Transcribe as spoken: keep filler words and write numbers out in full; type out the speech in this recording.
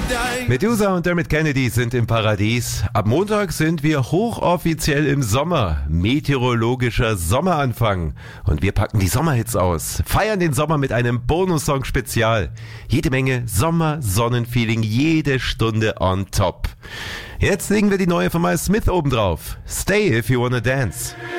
Medusa und Dermot Kennedy sind im Paradies. Ab Montag sind wir hochoffiziell im Sommer. Meteorologischer Sommeranfang. Und wir packen die Sommerhits aus. Feiern den Sommer mit einem Bonussong-Spezial. Jede Menge Sommer-Sonnenfeeling, jede Stunde on top. Jetzt legen wir die neue von Miles Smith oben drauf. Stay if you wanna dance.